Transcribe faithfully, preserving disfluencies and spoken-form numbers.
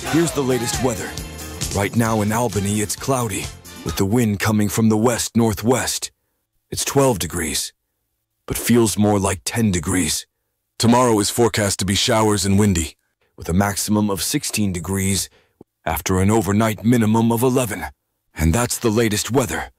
Here's the latest weather. Right now in Albany, it's cloudy, with the wind coming from the west-northwest. It's twelve degrees, but feels more like ten degrees. Tomorrow is forecast to be showers and windy, with a maximum of sixteen degrees after an overnight minimum of eleven. And that's the latest weather.